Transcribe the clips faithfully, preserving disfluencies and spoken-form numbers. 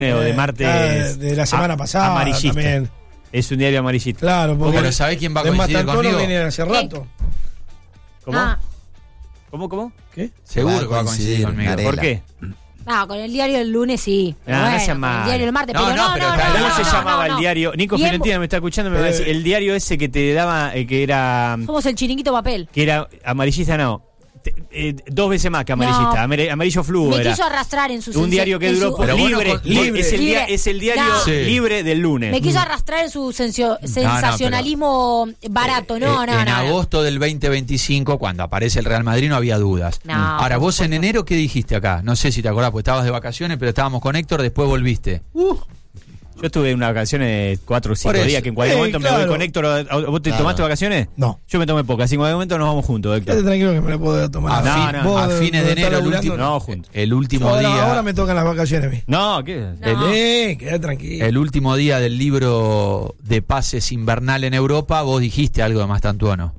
o de martes. Eh, de la semana a, pasada amarillista. también. Es un diario amarillista. Claro, porque Pero ¿sabés quién va a de coincidir Mastantuono conmigo? viene hace rato. ¿Cómo? Ah. ¿Cómo, cómo? ¿Qué? Seguro Va a que va a coincidir coincidir, conmigo. Varela. ¿Por qué? No, con el diario del lunes sí. Pero No, no bueno, seas con mal. el diario del martes. No, pero no, no, pero no, está- no, ¿Cómo no, se no, llamaba no, el diario? Nico Bien, Fiorentina me está escuchando, me va a decir. El diario ese que te daba, eh, que era. Somos el chiringuito papel. Que era amarillista, no. Te- eh, dos veces más que amarillista. No. Amar- Amarillo fluo Me era. quiso arrastrar en su Un diario que en duró su- por Pero vos no libre, con- libre. libre. Es, el dia- Libre. es el diario No. Sí. libre del lunes. Me quiso arrastrar en su sencio- sensacionalismo barato. No, Eh, no, en no. agosto del veinte veinticinco, cuando aparece el Real Madrid, no había dudas. No, Ahora, por vos en supuesto. enero, ¿qué dijiste acá? No sé si te acordás, porque estabas de vacaciones, pero estábamos con Héctor, después volviste. Yo estuve en unas vacaciones cuatro o cinco Por eso. días que en cualquier Eh, momento me claro. voy con Héctor. ¿A- ¿Vos te Claro. tomaste vacaciones? No. Yo me tomé pocas. En cualquier momento nos vamos juntos, Quédate Héctor. tranquilo que me la puedo tomar. A, No, fin- no. Vos, a fines de ¿dónde enero, estás el último, No, juntos. el último Ahora, día. ahora me tocan las vacaciones a mí. No, ¿qué? No. Eh, quédate tranquilo. El último día del libro de pases invernal en Europa, vos dijiste algo de Mastantuono.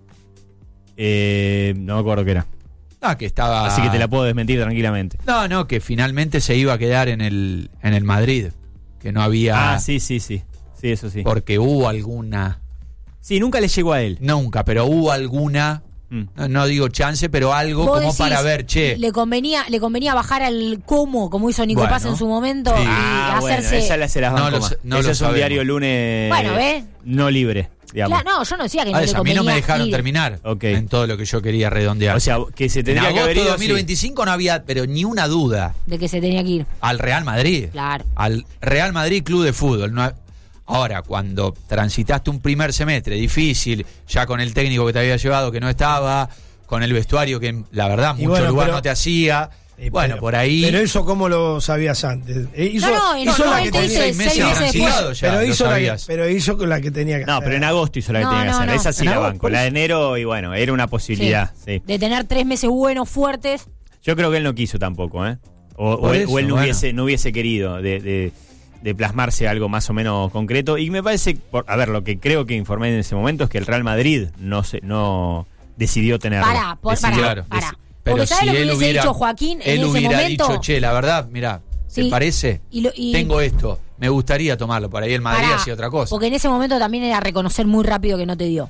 Eh, no me acuerdo qué era. Ah, que estaba. Así que te la puedo desmentir tranquilamente. No, no, que finalmente se iba a quedar en el, en el Madrid. Que no había. Ah, sí, sí, sí. Sí, eso sí. Porque hubo alguna. Sí, nunca le llegó a él. Nunca, pero hubo alguna. Mm. No, no digo chance, pero algo Vos como decís, para ver, che. Le convenía, le convenía bajar al Como, como hizo Nico Bueno. Paz en su momento, Sí. y Ah, bueno, hacerse. esa la se las No banco lo más. sa- no Ese lo es un sabemos. diario lunes. Bueno, ¿ves? No libre, digamos. Claro, no, yo no decía que no Ah, le eso, a mí convenía. no me dejaron ir. terminar Ok. en todo lo que yo quería redondear. O sea, que se en tendría que agosto haber de ido. dos mil veinticinco no había, pero ni una duda, De que se tenía que ir. al Real Madrid. Claro. Al Real Madrid Club de Fútbol. No ha- Ahora, cuando transitaste un primer semestre difícil, ya con el técnico que te había llevado que no estaba, con el vestuario que la verdad Y mucho bueno, lugar pero- no te hacía. Eh, bueno, pero- por ahí. Pero eso, ¿cómo lo sabías antes? Eh, hizo, No, no, en- hizo no, la él que te tenía- dice seis meses seis meses transitado después. ya, pero, lo hizo la que, sabías. pero hizo la que tenía que No, hacer. pero en agosto hizo la que No, tenía que no, hacer. no. Esa sí En la agosto, banco. por La de eso. enero, y bueno, era una posibilidad. Sí. De tener tres meses buenos, fuertes. Yo creo que él no quiso tampoco, ¿eh? O, Por o él, eso, o él no, bueno. hubiese, no hubiese querido de, de, de plasmarse algo más o menos concreto. Y me parece, por, a ver, lo que creo que informé en ese momento es que el Real Madrid no se, no decidió tenerlo. Pará, por, Decidió- pará, Claro. pará. Pero Porque ¿sabes si lo que él hubiese hubiera, dicho Joaquín en él ese hubiera momento? dicho, che, la verdad, mira, ¿te Sí. parece? Y lo- y- Tengo esto, me gustaría tomarlo. Por ahí el Madrid Pará, hacía otra cosa. Porque en ese momento también era reconocer muy rápido que no te dio.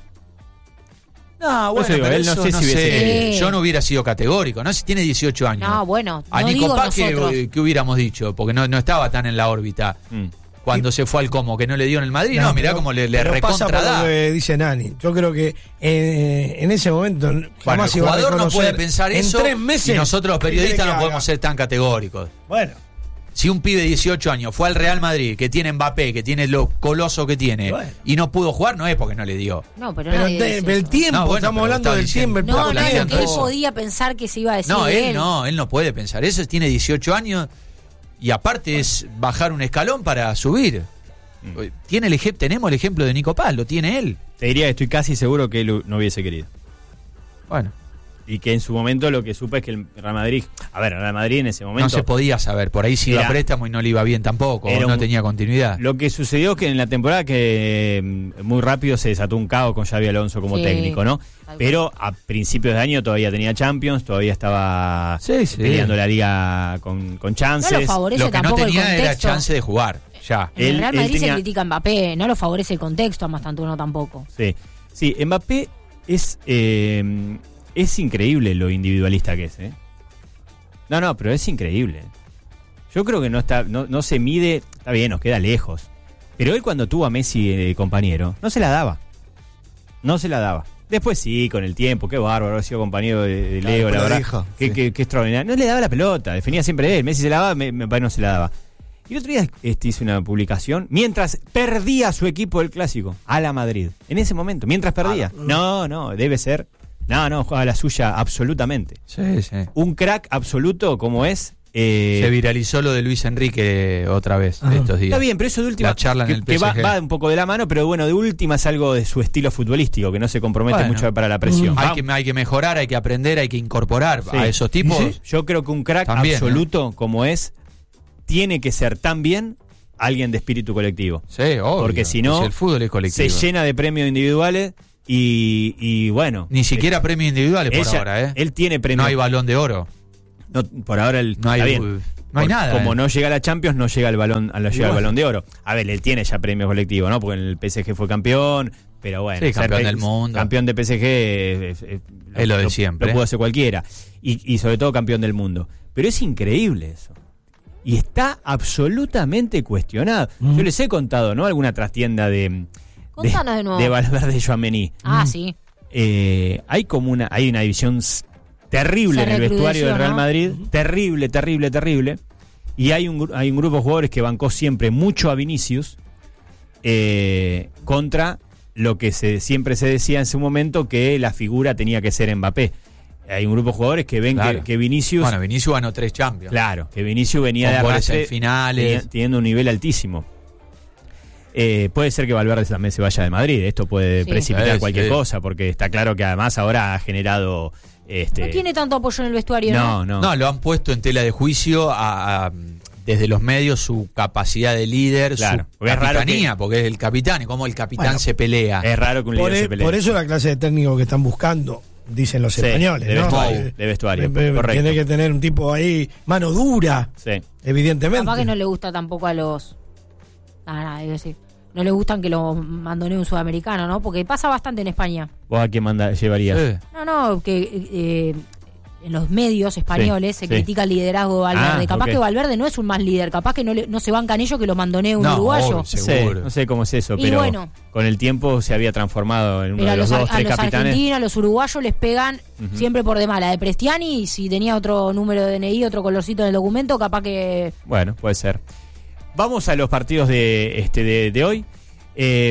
No, Por eso digo, él no eso sé si hubiese querido. Yo no hubiera sido categórico, ¿no? Si tiene dieciocho años. No, bueno, A no Nico digo Paz, nosotros. ¿qué, qué hubiéramos dicho? Porque no, no estaba tan en la órbita. Mm. Cuando se fue al Como, que no le dio en el Madrid. No, mirá pero- cómo le, le pero pasa recontra por lo da. que dice Nani. Yo creo que eh, en ese momento Bueno, jamás el iba a jugador no reconocer puede pensar en eso tres meses. y nosotros los ¿qué quiere periodistas que no haga? podemos ser tan categóricos. Bueno, Si un pibe de dieciocho años fue al Real Madrid, que tiene Mbappé, que tiene lo coloso que tiene, Bueno. y no pudo jugar, no es porque no le dio. No, pero, pero nadie de- dice el eso. tiempo, No, bueno, estamos pero hablando está del diciendo- tiempo. el No, poco no, planteando que él tiempo. podía pensar que se iba a decir No, de él no, él no puede pensar eso. Tiene dieciocho años y aparte es bajar un escalón para subir. Tiene el ej- tenemos el ejemplo de Nico Paz, lo tiene él. Te diría que estoy casi seguro que él no hubiese querido. Bueno, Y que en su momento lo que supe es que el Real Madrid. A ver, el Real Madrid en ese momento. no se podía saber. Por ahí si iba a Era- préstamo y no le iba bien tampoco, o era no un- tenía continuidad. Lo que sucedió es que en la temporada que mm, muy rápido se desató un caos con Xabi Alonso como Sí, técnico, ¿no? tal Pero a principios de año todavía tenía Champions, todavía estaba Sí, sí. peleando la liga con, con chances. No lo favorece Lo que no tampoco el tenía era contexto. chance de jugar. Ya. En Él- el Real él Madrid tenía- se critica a Mbappé, no lo favorece el contexto a Mastantuono tampoco. Sí, sí, Mbappé es eh, es increíble lo individualista que es, ¿eh? No, no, pero es increíble. Yo creo que no está, no, no se mide, está bien, nos queda lejos. Pero él cuando tuvo a Messi de compañero, no se la daba. No se la daba. Después sí, con el tiempo, qué bárbaro, haber sido compañero de, de Claro, Leo, la lo verdad. dijo, Qué, sí. qué- qué extraordinario. No le daba la pelota, definía siempre él. Messi se la daba, me, me parece no se la daba. Y el otro día este, hice una publicación mientras perdía su equipo del clásico, a la Madrid. En ese momento, mientras perdía. No, no, debe ser. No, no, juega la suya absolutamente. Sí, sí. Un crack absoluto como es. eh, Se viralizó lo de Luis Enrique otra vez Ajá. estos días. Está bien, pero eso de última. La charla en que, el que va, P S G. va un poco de la mano, pero bueno, de última es algo de su estilo futbolístico, que no se compromete Bueno. mucho para la presión. Hay Va- que, hay que mejorar, hay que aprender, hay que incorporar Sí. a esos tipos. Sí, sí. Yo creo que un crack También, absoluto como es, tiene que ser también alguien de espíritu colectivo. Sí, obvio. Porque si no, Pues el fútbol es colectivo. Se llena de premios individuales y, y bueno. Ni siquiera premios individuales por ella- ahora, ¿eh? Él tiene No premios. hay balón de oro. No, por ahora él. No hay. está bien. No hay nada. Como eh. no llega a la Champions, no llega al balón, a lo llega al Igual. Balón de Oro. A ver, él tiene ya premio colectivo, ¿no? Porque en el P S G fue campeón, pero bueno. Sí, ser campeón pe- del mundo. Campeón de P S G es, es- Es lo de siempre. Lo pudo hacer cualquiera. Y, y sobre todo campeón del mundo. Pero es increíble eso. Y está absolutamente cuestionado. Mm. Yo les he contado, ¿no? Alguna trastienda de, Contanos de, de nuevo. de Valverde y Tchouaméni. Ah, sí. Eh, hay como una, hay una división s- terrible Se en el vestuario del recrudeció, Real ¿no? Madrid, terrible, terrible, terrible. Y hay un, gru- hay un grupo de jugadores que bancó siempre mucho a Vinicius eh, contra lo que se, siempre se decía en su momento, que la figura tenía que ser Mbappé. Hay un grupo de jugadores que ven Claro. que, que Vinicius, Bueno, Vinicius ganó tres Champions. claro, que Vinicius venía Con de goles arrastre, en finales. tenía- teniendo un nivel altísimo. Eh, puede ser que Valverde también se vaya de Madrid. Esto puede Sí. precipitar Sí, cualquier sí. cosa, porque está claro que además ahora ha generado. Este, No tiene tanto apoyo en el vestuario, ¿no? no, no. No, lo han puesto en tela de juicio a, a- desde los medios su capacidad de líder, Claro, su porque es raro capitanía, que- porque es el capitán, y cómo el capitán Bueno, se pelea. Es raro que un Por, líder e- se pelee. por eso la clase de técnico que están buscando, dicen los Sí, españoles, de ¿no? vestuario, Eh, de vestuario, eh, eh, correcto. Tiene que tener un tipo ahí, mano dura, Sí. evidentemente. Capaz que no le gusta tampoco a los... Nada, nada, es decir, no le gustan que lo mandonee un sudamericano, ¿no? Porque pasa bastante en España. ¿Vos a quién manda, llevarías? Sí. No, no, que eh, en los medios españoles Sí, se sí. critica el liderazgo de Valverde. Ah, capaz ok. que Valverde no es un más líder, capaz que no, le- no se bancan ellos que lo mandonee un No, uruguayo. obvio, No sé, seguro. no sé cómo es eso, Y pero bueno. con el tiempo se había transformado en uno Pero a de los los, dos, ar- a tres los capitanes. argentinos, a los uruguayos les pegan Ujú. siempre por demás. La de Prestiani, y si tenía otro número de D N I, otro colorcito en el documento, capaz que... Bueno, puede ser. Vamos a los partidos de, este, de, de hoy. Eh,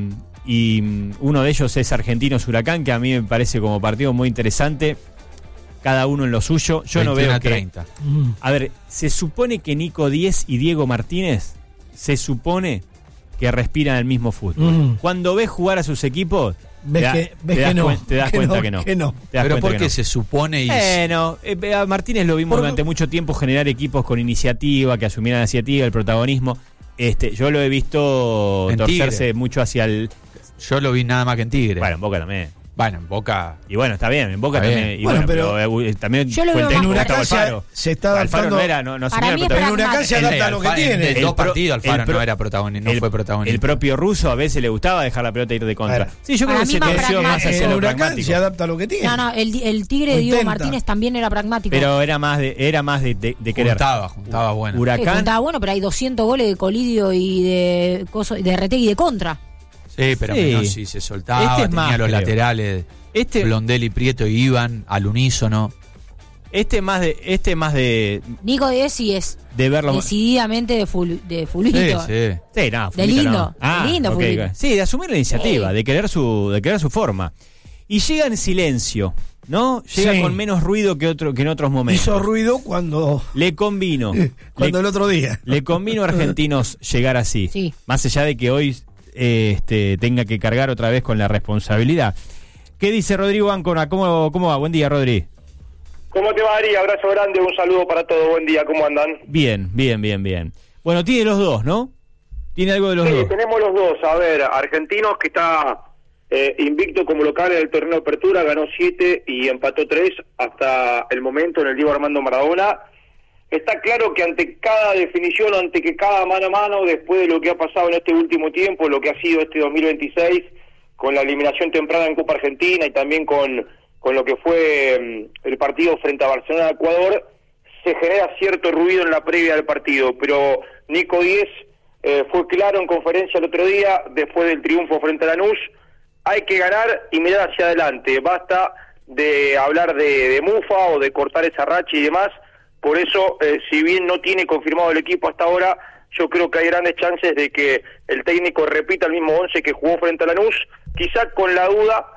y uno de ellos es Argentinos Huracán, que a mí me parece como partido muy interesante. Cada uno en lo suyo. Yo no veintiuno veo a que. treinta. Mm. A ver, se supone que Nico Díez y Diego Martínez se supone que respiran el mismo fútbol. Mm. Cuando ves jugar a sus equipos, Ves te, da- que- ves te das, que no, cuen- te das que cuenta no, que no. que no. Te das Pero cuenta porque que no. se supone y Bueno, eh, a Martínez lo vimos Por- durante mucho tiempo generar equipos con iniciativa, que asumieran la iniciativa, el protagonismo. Este, yo lo he visto En torcerse Tigre. mucho hacia el. yo lo vi nada más que en Tigre. Bueno, en Boca también. Bueno, en Boca. Y bueno, está bien, en Boca Está también. bien. Y Bueno, bueno, pero pero, eh, también yo lo fue veo el más técnico En que estaba Huracán se, Alfaro. se está Alfaro adaptando. no era, no, no Para asumía mí el es En protagonismo. Huracán se El- adapta a el lo que Alfaro- tiene. En dos pro- partidos Alfaro el pro- no era protagonista, no el- fue protagonista. El propio ruso a veces le gustaba dejar la pelota ir de contra. Claro. Sí, yo creo Para que mí se más torció más pragmático. hacia En lo Huracán pragmático. se adapta a lo que tiene. No, no, el, el Tigre de Lo Diego intenta. Martínez también era pragmático. Pero era más de, era más de, de, de querer. Juntaba, juntaba bueno. Sí, Huracán. contaba bueno, pero hay doscientos goles de Colidio y de coso, de Retegui de contra. Sí, pero Sí. Menossi se soltaba, Este es tenía más, los creo. laterales, Este, Blondel y Prieto iban al unísono. este más de, este más de, Nico Díez sí es de verlo. decididamente de, ful, de fulito. Sí, sí. Sí, no, De Fulvito lindo, no. de Ah, lindo, ok, Fulvito. ok. Sí, de asumir la iniciativa, Sí. de querer su, de querer su forma. Y llega en silencio, ¿no? Llega Sí. con menos ruido que otro, que en otros momentos. Hizo ruido cuando, Le convino. cuando le, el otro día. le convino a Argentinos llegar así. Sí. Más allá de que hoy eh, este, tenga que cargar otra vez con la responsabilidad. ¿Qué dice Rodrigo Ancona? ¿Cómo, cómo va? Buen día, Rodri. ¿Cómo te va, Ari? Abrazo grande, un saludo para todos. Buen día, ¿cómo andan? Bien, bien, bien, bien. Bueno, tiene los dos, ¿no? Tiene algo de los Sí, dos. tenemos los dos. A ver, Argentinos, que está eh, invicto como local en el torneo de apertura, ganó siete y empató tres hasta el momento en el Diego Armando Maradona. Está claro que ante cada definición, ante que cada mano a mano, después de lo que ha pasado en este último tiempo, lo que ha sido este dos mil veintiséis, con la eliminación temprana en Copa Argentina y también con, con lo que fue mm, el partido frente a Barcelona de Ecuador, se genera cierto ruido en la previa del partido, pero Nico Díez eh, fue claro en conferencia el otro día, después del triunfo frente a Lanús: hay que ganar y mirar hacia adelante, basta de hablar de, de mufa o de cortar esa racha y demás. Por eso, eh, si bien no tiene confirmado el equipo hasta ahora, yo creo que hay grandes chances de que el técnico repita el mismo once que jugó frente a Lanús, quizá con la duda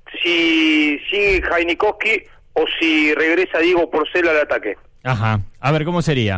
si sigue Heinikowski o si regresa Diego Porcel al ataque. Ajá. A ver, ¿cómo sería?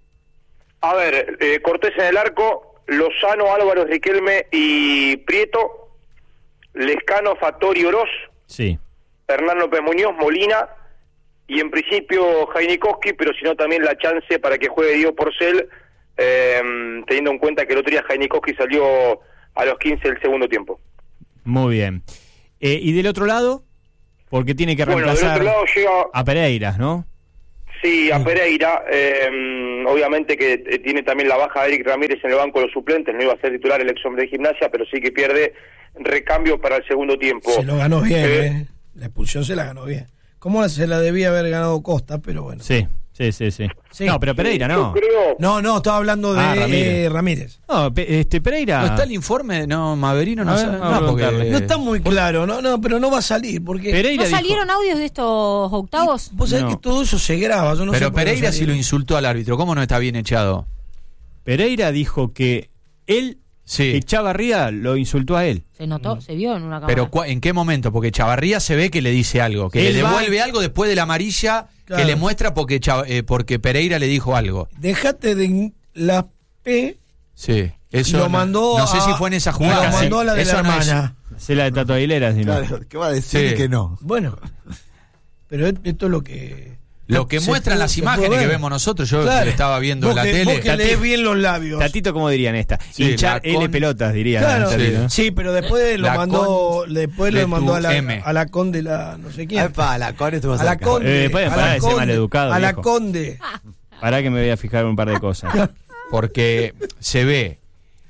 A ver, eh, Cortés en el arco, Lozano, Álvaro, Riquelme y Prieto, Lescano, Fattori, Oroz, Sí. Hernán López Muñoz, Molina, y en principio Heinikowski, pero si no también la chance para que juegue Diego Porcel, eh, teniendo en cuenta que el otro día Heinikowski salió a los quince del segundo tiempo. Muy bien. Eh, ¿Y del otro lado? Porque tiene que Bueno, del reemplazar otro lado llega, a Pereiras, ¿no? Sí, a Pereira, eh, obviamente que eh, tiene también la baja de Eric Ramírez en el banco de los suplentes, no iba a ser titular el ex hombre de Gimnasia, pero sí que pierde recambio para el segundo tiempo. Se lo ganó bien, Eh, eh. La expulsión se la ganó bien. ¿Cómo se la debía haber ganado Costa? Pero bueno. Sí, sí, sí, sí. Sí. No, pero Pereira no. Yo creo, No, no, estaba hablando de Ah, Ramírez. eh, Ramírez. No, Pe- este Pereira. ¿No está el informe? No, Maverino no A ver, sabe. vamos a No, porque- preguntarle. No está muy claro, no, no, pero no va a salir porque Pereira ¿No dijo- salieron audios de estos octavos? vos sabés No. que todo eso se graba. Yo no sé Pero por qué no Pereira sí salieron. lo insultó al árbitro. ¿Cómo no está bien echado? Pereira dijo que él, Sí. que Chavarría lo insultó a él. Se notó, se vio en una cámara. Pero ¿cuá- ¿en qué momento? Porque Chavarría se ve que le dice algo, que Él le va- devuelve algo después de la amarilla Claro. que le muestra porque, Chava- eh, porque Pereira le dijo algo. Dejate de la P Sí. Eso y lo no- mandó no sé a- si fue en esa y jugada. lo mandó a la de Eso la no es- hermana. Sé la de Tato Aguilera, si no. Claro, ¿qué va a decir Sí. que no? Bueno, pero esto es lo que Lo que se muestran pudo- las se imágenes pudo que ver. vemos nosotros, yo Claro. que estaba viendo Vos en la que- tele. vos que lees bien los labios. Tatito, ¿cómo dirían esta? Sí, Hinchar la L con- pelotas, diría. Claro, Tatito. sí, pero después lo La mandó, con después de lo mandó tu a la, M. a la conde la no sé quién. Epa, la con estuvo A la cerca. conde, Eh, después a pará la de ser conde, maleducado, a la viejo. conde. Pará que me voy a fijar en un par de cosas. Porque se ve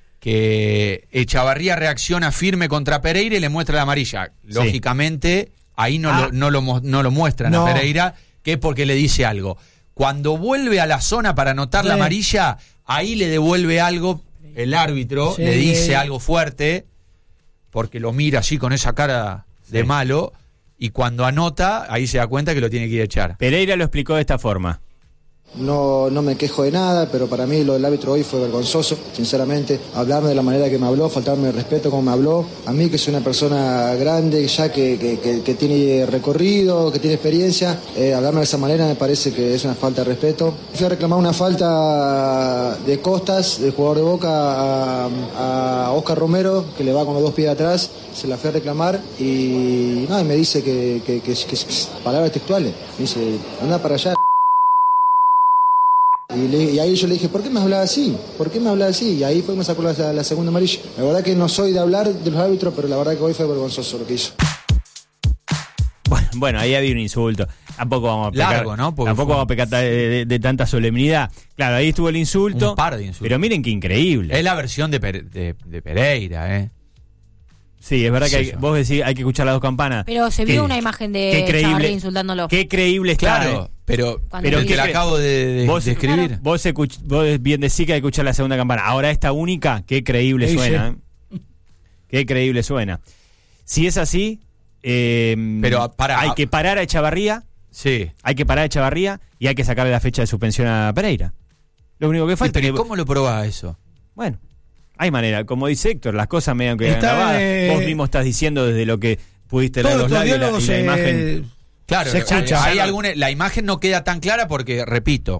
que Echavarría reacciona firme contra Pereira y le muestra la amarilla. Lógicamente, ahí no, Ah. lo, no, lo, mo- no lo muestran No. a Pereira, que es porque le dice algo. Cuando vuelve a la zona para anotar la Sí. amarilla, ahí le devuelve algo el árbitro, Sí. le dice algo fuerte, porque lo mira así con esa cara de Sí. malo, y cuando anota, ahí se da cuenta que lo tiene que ir a echar. Pereira lo explicó de esta forma. No, no me quejo de nada, pero para mí lo del árbitro hoy fue vergonzoso, sinceramente. Hablarme de la manera que me habló, faltarme el respeto como me habló. A mí, que soy una persona grande, ya que, que, que, que tiene recorrido, que tiene experiencia, eh, hablarme de esa manera me parece que es una falta de respeto. Fui a reclamar una falta de Costas, del jugador de Boca, a, a Oscar Romero, que le va con los dos pies atrás. Se la fui a reclamar y, no, y me dice que, que, que, que, que palabras textuales. Me dice, anda para allá. Y, le- y ahí yo le dije, ¿por qué me hablaba así? ¿Por qué me hablaba así? Y ahí fue que me sacó la, la segunda amarilla. La verdad que no soy de hablar de los árbitros, pero la verdad que hoy fue vergonzoso lo que hizo. Bueno, bueno, ahí había un insulto. Tampoco vamos a pecar, Largo, ¿no? Porque tampoco fue- vamos a pecar ta- de, de- de tanta solemnidad. Claro, ahí estuvo el insulto. Un par de insultos. Pero miren qué increíble. Es la versión de, Pere- de, de Pereira, ¿eh? Sí, es verdad que Sí, hay- sí. vos decís hay que escuchar las dos campanas. Pero se Qué- vio una imagen qué de creíble- Chavarría insultándolo. Qué creíble está. Claro, ¿eh? pero, Cuando pero dice- que la acabo de, de- Vos- de escribir. Vos, escuch- vos bien decís que hay que escuchar la segunda campana. Ahora esta única, qué creíble Sí, suena. ¿eh? Qué creíble suena. Si es así, eh, Pero, para- hay que parar a Echavarría, Sí. hay que parar a Echavarría y hay que sacarle la fecha de suspensión a Pereira. Lo único que falta Pero es ¿y que- ¿cómo lo probás eso? Bueno, hay manera. Como dice Héctor, las cosas medio que Está, grabadas. eh, Vos mismo estás diciendo desde lo que pudiste leer Todos los estos labios y la, diálogos y la se, imagen. Claro, se escucha. hay alguna- la imagen no queda tan clara porque, repito,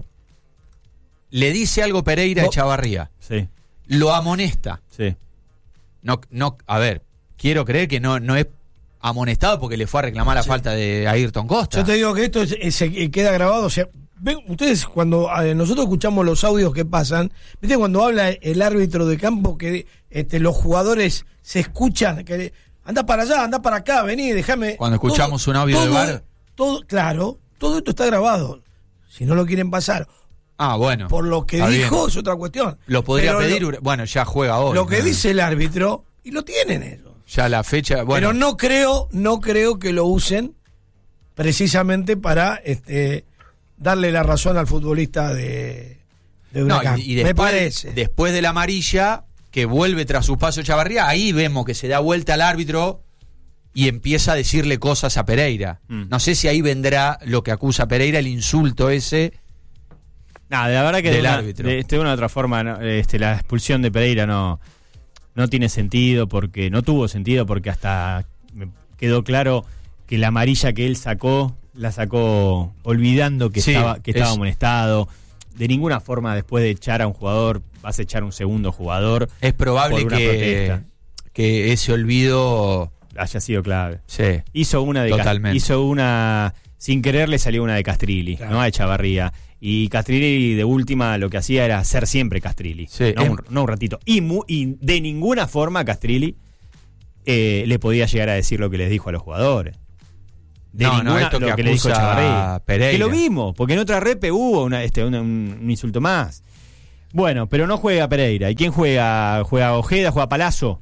le dice algo Pereira a Vos- Echavarría, Sí, lo amonesta. sí. No, no, a ver, quiero creer que no, no es amonestado porque le fue a reclamar la falta de Ayrton Costa. Yo te digo que esto es- es- se queda grabado. O sea, ven, ustedes cuando eh, nosotros escuchamos los audios que pasan, ¿viste cuando habla el árbitro de campo que este, los jugadores se escuchan? Que anda para allá, anda para acá, vení, déjame. Cuando escuchamos un audio de todo, VAR. todo, claro, todo esto está grabado. Si no lo quieren pasar Ah, bueno. por lo que Está dijo, bien. es otra cuestión. Lo podría Pero pedir, lo- Ura- bueno, ya juega hoy. Lo que ¿no? dice el árbitro, y lo tienen ellos. Ya la fecha, bueno. Pero no creo, no creo que lo usen precisamente para este darle la razón al futbolista de, de No, Huracán. y, y Me después, parece. después de la amarilla, que vuelve tras su paso Chavarría, ahí vemos que se da vuelta al árbitro y empieza a decirle cosas a Pereira. Mm. No sé si ahí vendrá lo que acusa a Pereira, el insulto ese. Nada, la verdad que Del de una, árbitro. de, de una u otra forma, ¿no? este, la expulsión de Pereira no, no tiene sentido, porque no tuvo sentido, porque hasta me quedó claro que la amarilla que él sacó, la sacó olvidando que Sí, estaba, que estaba es- amonestado. De ninguna forma, después de echar a un jugador, vas a echar a un segundo jugador. Es probable Por una que, protesta. que ese olvido. Haya sido clave. Sí. Hizo una de Cas- Totalmente. hizo una sin querer le salió una de Castrilli, Claro. no a Echavarría. Y Castrilli de última lo que hacía era ser siempre Castrilli, Sí, no, es- un, no un ratito. Y, mu- y de ninguna forma Castrilli eh, le podía llegar a decir lo que les dijo a los jugadores. de No, no, ninguna, esto lo que que, le dijo acusa Chavarri. Pereira. Que lo vimos, porque en otra repe hubo una, este, una- un, un insulto más. Bueno, pero no juega Pereira. ¿Y quién juega? ¿Juega Ojeda? ¿Juega Palazzo?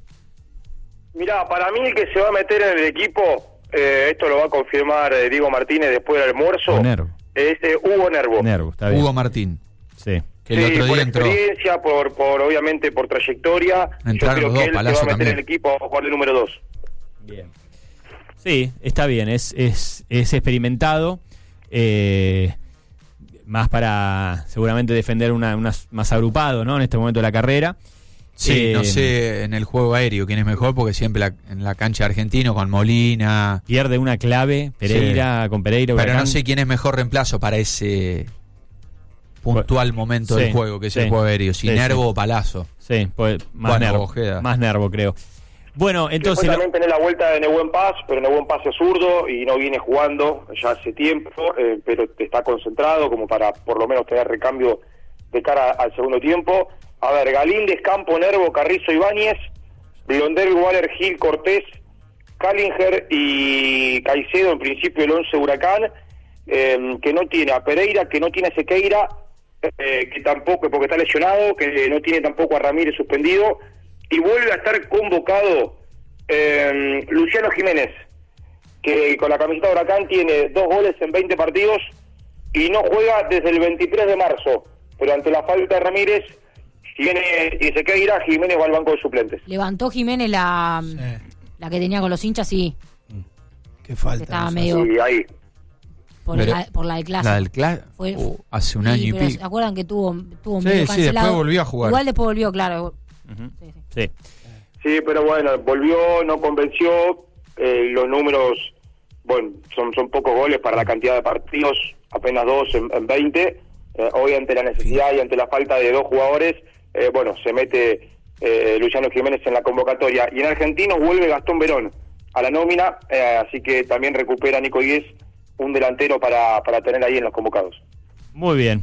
Mirá, para mí el que se va a meter en el equipo, eh, esto lo va a confirmar eh, Diego Martínez después del almuerzo, O Nervo. es eh, Hugo Nervo. Nervo, está bien. Hugo Martín, Sí. que el Sí, otro por día entró. experiencia, por, por obviamente por trayectoria. Entraron yo creo los dos, que él se va Palazzo a meter también. en el equipo a jugar de número dos. Bien. Sí, está bien, es, es, es experimentado, eh, más para seguramente defender una, una más agrupado, ¿no? En este momento de la carrera. Sí, Eh, no sé en el juego aéreo quién es mejor, porque siempre la- en la cancha argentino con Molina. Pierde una clave, Pereira, con Pereira. Pero Huracán. no sé quién es mejor reemplazo para ese puntual momento Sí, del juego, que es sí, el juego aéreo. Si sí, Nervo sí. o Palazzo. Sí, pues más Bueno, nervo. Ojeda. Más nervo, creo. Bueno, entonces. Después lo- también tenés la vuelta de Nehuen Paz, pero Nehuen Paz es zurdo y no viene jugando ya hace tiempo, eh, pero está concentrado como para por lo menos tener recambio de cara al segundo tiempo. A ver, Galíndez, Campo, Nervo, Carrizo, Ibáñez, Blondel, Waller, Gil, Cortés, Callinger y Caicedo, en principio el once Huracán, eh, que no tiene a Pereira, que no tiene a Sequeira, eh, que tampoco, porque está lesionado, que no tiene tampoco a Ramírez suspendido, y vuelve a estar convocado eh, Luciano Jiménez, que con la camiseta de Huracán tiene dos goles en veinte partidos y no juega desde el veintitrés de marzo, pero ante la falta de Ramírez tiene y Sequeira, Jiménez va al banco de suplentes. Levantó Jiménez la, Sí. la que tenía con los hinchas, sí, Qué falta. estaba eso. medio Y ahí, por, Pero- la, por la de clase. La del Cla- Fue- uh, hace un Sí, año y pero pico. ¿se acuerdan que tuvo, tuvo Sí, medio sí, cancelado? después volvió a jugar. Igual después volvió, claro. Ujú. Sí, sí. Sí. sí, pero bueno, volvió, no convenció, eh, los números, bueno, son, son pocos goles para la cantidad de partidos, apenas dos en, en veinte, eh, hoy ante la necesidad y ante la falta de dos jugadores, eh, bueno, se mete eh, Luciano Jiménez en la convocatoria, y en Argentinos vuelve Gastón Verón a la nómina, eh, así que también recupera Nico Guies, un delantero para, para tener ahí en los convocados. Muy bien.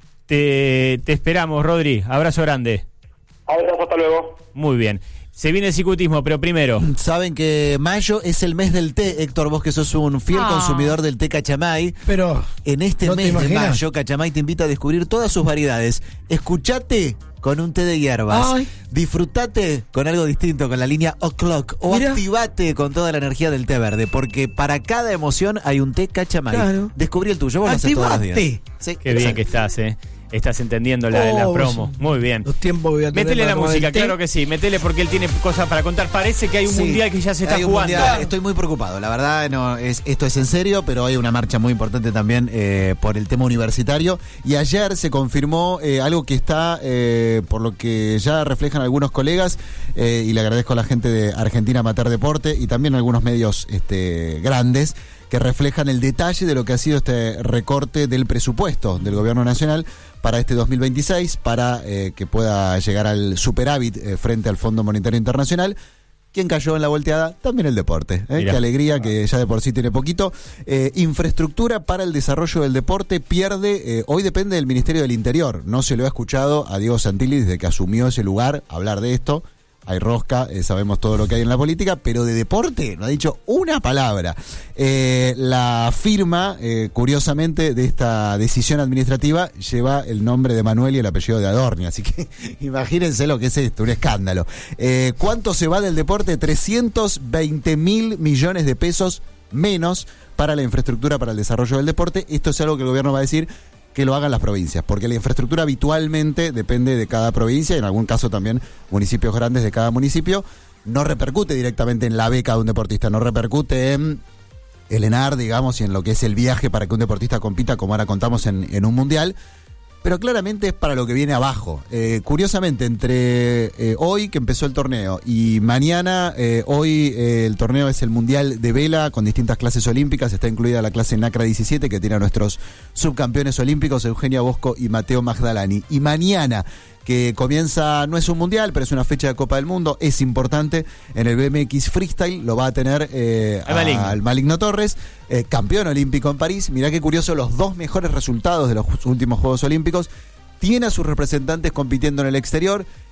Te, te esperamos, Rodri. Abrazo grande. Abrazo, hasta luego. Muy bien. Se viene el cicutismo, pero primero. Saben que mayo es el mes del té, Héctor, vos que sos un fiel Ah. consumidor del té Cachamay. Pero En este ¿no te mes de imaginas? mayo, Cachamay te invita a descubrir todas sus variedades. Escuchate con un té de hierbas. Ay. Disfrutate con algo distinto, con la línea O'Clock. O Mira. activate con toda la energía del té verde, porque para cada emoción hay un té Cachamay. Claro. Descubrí el tuyo, vos lo haces todos los días. Activate. Sí, Qué bien que estás, ¿eh? Estás entendiendo la, la Oh, promo. sí. Muy bien. Los tiempos que voy a tener Métele para la tomar música, el té. claro que sí. Métele porque él tiene cosas para contar. Parece que hay un Sí, mundial que ya se está hay un jugando. mundial. Estoy muy preocupado, la verdad, no es esto es en serio, pero hay una marcha muy importante también eh, por el tema universitario. Y ayer se confirmó eh, algo que está, eh, por lo que ya reflejan algunos colegas, eh, y le agradezco a la gente de Argentina Mater Deporte y también a algunos medios este, grandes, que reflejan el detalle de lo que ha sido este recorte del presupuesto del gobierno nacional para este dos mil veintiséis, para eh, que pueda llegar al superávit eh, frente al Fondo Monetario Internacional. ¿Quién cayó en la volteada? También el deporte. ¿eh? Mirá. Qué alegría, que ya de por sí tiene poquito. Eh, infraestructura para el desarrollo del deporte pierde, eh, hoy depende del Ministerio del Interior. No se lo ha escuchado a Diego Santilli desde que asumió ese lugar hablar de esto. Hay rosca, eh, sabemos todo lo que hay en la política, pero de deporte no ha dicho una palabra. Eh, la firma, eh, curiosamente, de esta decisión administrativa lleva el nombre de Manuel y el apellido de Adorni, así que imagínense lo que es esto, un escándalo. Eh, ¿Cuánto se va del deporte? trescientos veinte mil millones de pesos menos para la infraestructura para el desarrollo del deporte. Esto es algo que el gobierno va a decir que lo hagan las provincias, porque la infraestructura habitualmente depende de cada provincia, y en algún caso también municipios grandes de cada municipio. No repercute directamente en la beca de un deportista, no repercute en el ENAR, digamos, y en lo que es el viaje para que un deportista compita, como ahora contamos en, en un mundial, pero claramente es para lo que viene abajo. Eh, curiosamente, entre eh, hoy que empezó el torneo y mañana, eh, hoy eh, el torneo es el Mundial de Vela con distintas clases olímpicas, está incluida la clase NACRA diecisiete que tiene a nuestros subcampeones olímpicos, Eugenia Bosco y Mateo Magdalani. Y mañana, que comienza, no es un mundial, pero es una fecha de Copa del Mundo, es importante, en el B M X Freestyle lo va a tener eh, Al Maligno. al Maligno Torres, eh, campeón olímpico en París. Mirá qué curioso, los dos mejores resultados de los últimos Juegos Olímpicos, tiene a sus representantes compitiendo en el exterior.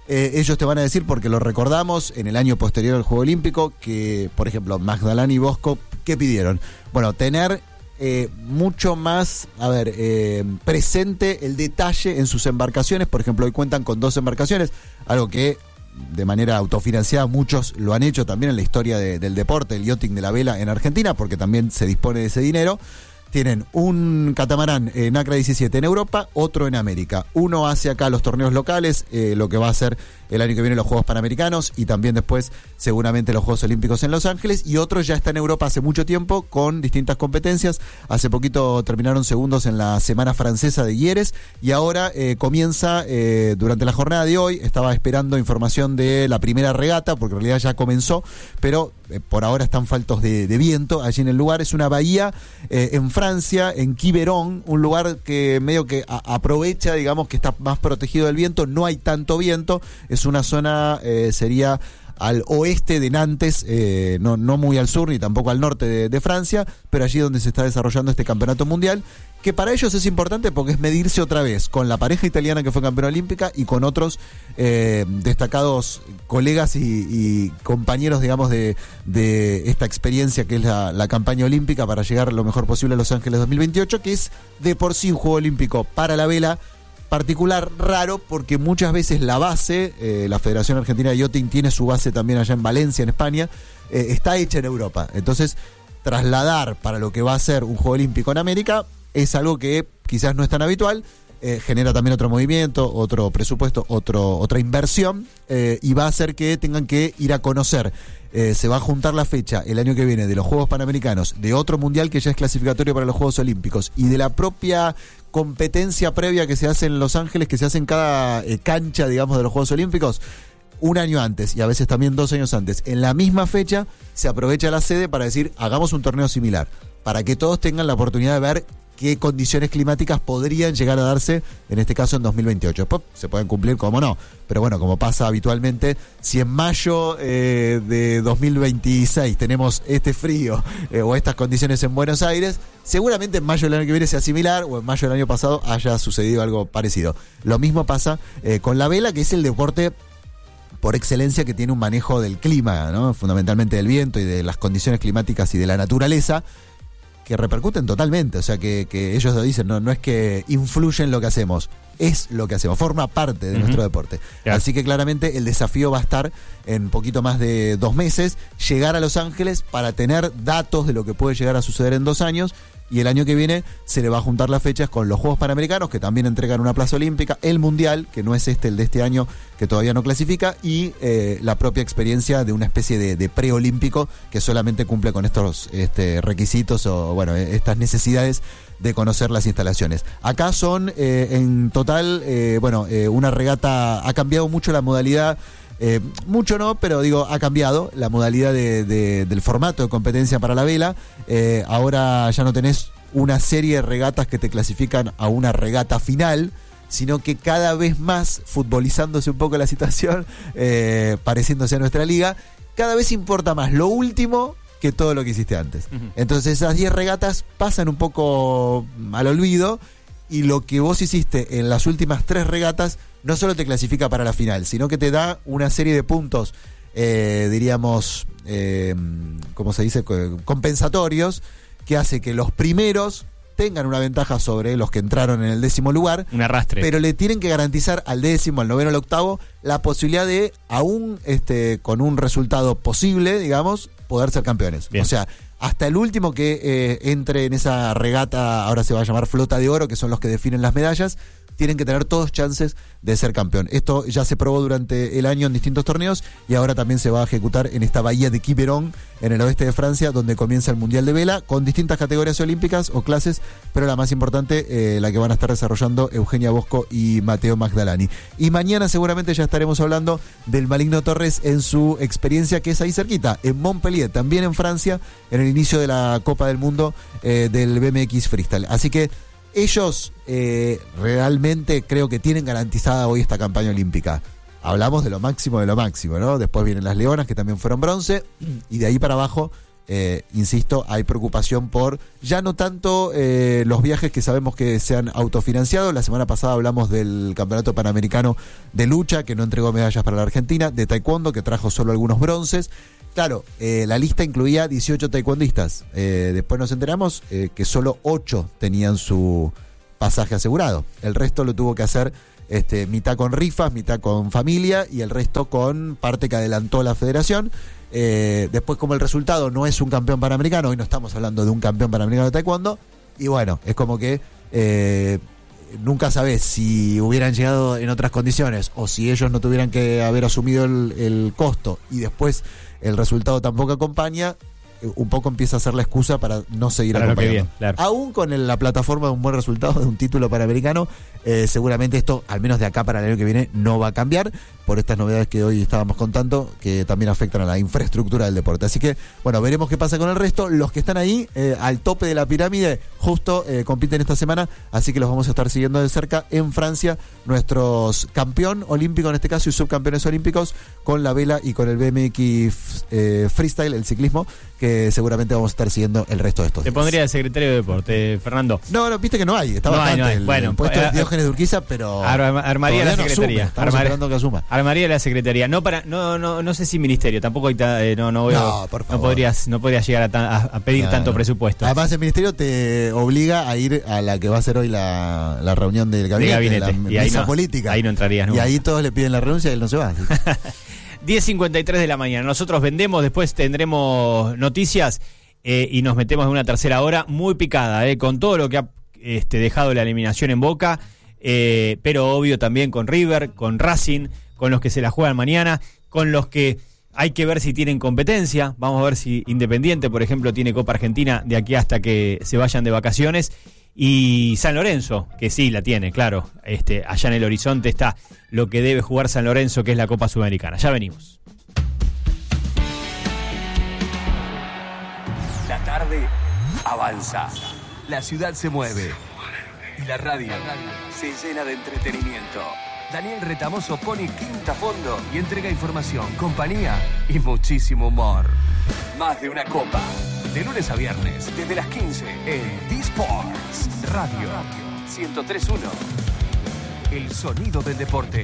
Eh, ellos te van a decir, porque lo recordamos en el año posterior al Juego Olímpico, que, por ejemplo, Magdalani y Bosco, ¿qué pidieron? Bueno, tener eh, mucho más, a ver, eh, presente el detalle en sus embarcaciones. Por ejemplo, hoy cuentan con dos embarcaciones, algo que de manera autofinanciada muchos lo han hecho también en la historia de, del deporte, el yachting de la vela en Argentina, porque también se dispone de ese dinero. Tienen un catamarán en Acra diecisiete en Europa, otro en América. Uno hace acá los torneos locales, eh, lo que va a ser el año que viene los Juegos Panamericanos y también después seguramente los Juegos Olímpicos en Los Ángeles. Y otro ya está en Europa hace mucho tiempo con distintas competencias. Hace poquito terminaron segundos en la Semana Francesa de Hieres y ahora eh, comienza eh, durante la jornada de hoy. Estaba esperando información de la primera regata porque en realidad ya comenzó, pero eh, por ahora están faltos de, de viento allí en el lugar. Es una bahía eh, en Francia, en Quiberon, un lugar que medio que a, aprovecha, digamos, que está más protegido del viento, no hay tanto viento, es una zona, eh, sería al oeste de Nantes, eh, no, no muy al sur ni tampoco al norte de, de Francia, pero allí donde se está desarrollando este campeonato mundial, que para ellos es importante porque es medirse otra vez con la pareja italiana que fue campeona olímpica y con otros eh, destacados colegas y, y compañeros, digamos, de, de esta experiencia que es la, la campaña olímpica para llegar lo mejor posible a Los Ángeles dos mil veintiocho, que es de por sí un juego olímpico para la vela particular, raro, porque muchas veces la base, eh, la Federación Argentina de Yachting tiene su base también allá en Valencia, en España, eh, está hecha en Europa. Entonces, trasladar para lo que va a ser un Juego Olímpico en América es algo que quizás no es tan habitual, eh, genera también otro movimiento, otro presupuesto, otro, otra inversión, eh, y va a hacer que tengan que ir a conocer. Eh, se va a juntar la fecha el año que viene de los Juegos Panamericanos, de otro mundial que ya es clasificatorio para los Juegos Olímpicos y de la propia competencia previa que se hace en Los Ángeles, que se hace en cada eh, cancha, digamos, de los Juegos Olímpicos, un año antes y a veces también dos años antes. En la misma fecha se aprovecha la sede para decir, hagamos un torneo similar, para que todos tengan la oportunidad de ver qué condiciones climáticas podrían llegar a darse, en este caso en dos mil veintiocho. Después se pueden cumplir, como no, pero bueno, como pasa habitualmente, si en mayo eh, de dos mil veintiséis tenemos este frío eh, o estas condiciones en Buenos Aires, seguramente en mayo del año que viene sea similar, o en mayo del año pasado haya sucedido algo parecido. Lo mismo pasa eh, con la vela, que es el deporte por excelencia que tiene un manejo del clima, ¿no? Fundamentalmente del viento y de las condiciones climáticas y de la naturaleza, que repercuten totalmente, o sea que, que ellos lo dicen, no, no es que influye en lo que hacemos, es lo que hacemos, forma parte de uh-huh. nuestro deporte. Claro. Así que claramente el desafío va a estar en poquito más de dos meses, llegar a Los Ángeles para tener datos de lo que puede llegar a suceder en dos años, y el año que viene se le va a juntar las fechas con los Juegos Panamericanos, que también entregan una plaza olímpica, el Mundial, que no es este el de este año, que todavía no clasifica, y eh, la propia experiencia de una especie de, de preolímpico que solamente cumple con estos este, requisitos o bueno, estas necesidades de conocer las instalaciones. Acá son eh, en total, eh, bueno, eh, una regata, ha cambiado mucho la modalidad. Eh, mucho no, pero digo, ha cambiado la modalidad de, de, del formato de competencia para la vela. Eh, ahora ya no tenés una serie de regatas que te clasifican a una regata final, sino que cada vez más, futbolizándose un poco la situación, eh, pareciéndose a nuestra liga, cada vez importa más lo último que todo lo que hiciste antes. Uh-huh. Entonces esas diez regatas pasan un poco al olvido, y lo que vos hiciste en las últimas tres regatas no solo te clasifica para la final, sino que te da una serie de puntos, eh, diríamos, eh, ¿cómo se dice? Compensatorios, que hace que los primeros tengan una ventaja sobre los que entraron en el décimo lugar. Un arrastre. Pero le tienen que garantizar al décimo, al noveno, al octavo, la posibilidad de, aún este, con un resultado posible, digamos, poder ser campeones. Bien. O sea, hasta el último que eh, entre en esa regata, ahora se va a llamar flota de oro, que son los que definen las medallas, tienen que tener todos chances de ser campeón. Esto ya se probó durante el año en distintos torneos y ahora también se va a ejecutar en esta bahía de Quiberon, en el oeste de Francia, donde comienza el Mundial de Vela, con distintas categorías olímpicas o clases, pero la más importante, eh, la que van a estar desarrollando Eugenia Bosco y Mateo Magdalani. Y mañana seguramente ya estaremos hablando del Maligno Torres en su experiencia, que es ahí cerquita, en Montpellier, también en Francia, en el inicio de la Copa del Mundo eh, del B M X Freestyle. Así que ellos eh, realmente creo que tienen garantizada hoy esta campaña olímpica. Hablamos de lo máximo de lo máximo, ¿no? Después vienen las Leonas, que también fueron bronce, y de ahí para abajo eh, insisto, hay preocupación por ya no tanto eh, los viajes que sabemos que se han autofinanciado. La semana pasada hablamos del Campeonato Panamericano de lucha, que no entregó medallas para la Argentina, de taekwondo, que trajo solo algunos bronces. Claro, eh, la lista incluía dieciocho taekwondistas. Eh, después nos enteramos eh, que solo ocho tenían su pasaje asegurado. El resto lo tuvo que hacer este, mitad con rifas, mitad con familia y el resto con parte que adelantó la federación. Eh, después, como el resultado no es un campeón panamericano, hoy no estamos hablando de un campeón panamericano de taekwondo, y bueno, es como que eh, nunca sabés si hubieran llegado en otras condiciones o si ellos no tuvieran que haber asumido el, el costo y después el resultado tampoco acompaña, un poco empieza a ser la excusa para no seguir para acompañando. Bien, claro. Aún con el, la plataforma de un buen resultado, de un título panamericano, eh, seguramente esto, al menos de acá para el año que viene, no va a cambiar por estas novedades que hoy estábamos contando, que también afectan a la infraestructura del deporte. Así que, bueno, veremos qué pasa con el resto. Los que están ahí, eh, al tope de la pirámide, justo eh, compiten esta semana, así que los vamos a estar siguiendo de cerca. En Francia, nuestros campeón olímpico en este caso y subcampeones olímpicos con la vela y con el B M X eh, freestyle, el ciclismo, que seguramente vamos a estar siguiendo el resto de estos Te días. pondría de secretario de deporte, Fernando. No, no, viste que no hay, está No hay, bastante no hay. el, Bueno, el puesto eh, de Diógenes de Urquiza, pero Arma- armaría la todavía no secretaría. asume, estamos Armar- esperando que asuma. Armaría la secretaría. No para, no, no, no sé si ministerio. Tampoco hay ta- eh, no, no, voy a- No, por favor. no podrías, no podrías llegar a, ta- a- a pedir No, tanto no. presupuesto. Además, el ministerio te obliga a ir a la que va a ser hoy la, la reunión del gabinete, gabinete. la Y ahí mesa no- política. ahí no entrarías Y nunca. ahí todos le piden la renuncia y él no se va. así que- diez cincuenta y tres de la mañana. Nosotros vendemos, después tendremos noticias eh, y nos metemos en una tercera hora muy picada, eh, con todo lo que ha este, dejado la eliminación en Boca, eh, pero obvio también con River, con Racing, con los que se la juegan mañana, con los que hay que ver si tienen competencia. Vamos a ver si Independiente, por ejemplo, tiene Copa Argentina de aquí hasta que se vayan de vacaciones. Y San Lorenzo, que sí la tiene, claro. Este, allá en el horizonte está lo que debe jugar San Lorenzo, que es la Copa Sudamericana. Ya venimos. La tarde avanza. La ciudad se mueve. Y la radio se llena de entretenimiento. Daniel Retamoso pone quinta a fondo y entrega información, compañía y muchísimo humor. Más de una copa. De lunes a viernes, desde las quince, en D-Sports Radio ciento tres punto uno. El sonido del deporte.